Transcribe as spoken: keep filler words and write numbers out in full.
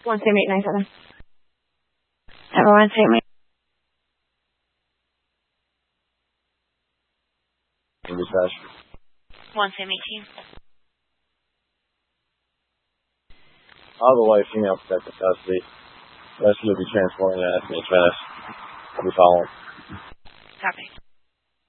One same eight nine seven. Everyone same eight. Dispatch. One same eighteen. Otherwise, female protective custody. Rest will be transporting to S M H fast. We follow. Copy.